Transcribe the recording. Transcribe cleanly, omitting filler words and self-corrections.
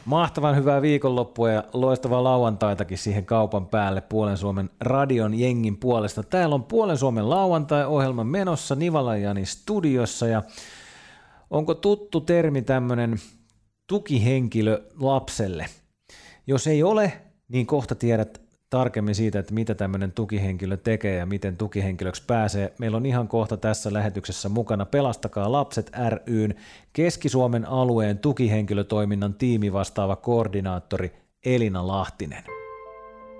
Mahtavan hyvää viikonloppua ja loistavaa lauantaitakin siihen kaupan päälle Puolen Suomen radion jengin puolesta. Täällä on Puolen Suomen lauantai-ohjelma menossa Nivalan Jani studiossa ja onko tuttu termi tämmöinen tukihenkilö lapselle? Jos ei ole, niin kohta tiedät tarkemmin siitä, että mitä tämmöinen tukihenkilö tekee ja miten tukihenkilöksi pääsee. Meillä on ihan kohta tässä lähetyksessä mukana Pelastakaa lapset ry:n Keski-Suomen alueen tukihenkilötoiminnan tiimivastaava koordinaattori Elina Lahtinen.